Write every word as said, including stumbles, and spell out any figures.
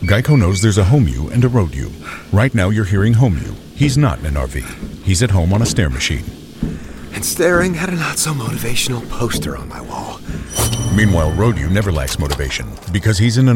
Geico knows there's a home you and a road you. Right now you're hearing home you. He's not in an R V. He's at home on a stair machine. And staring at a not-so-motivational poster on my wall. Meanwhile, road you never lacks motivation because he's in an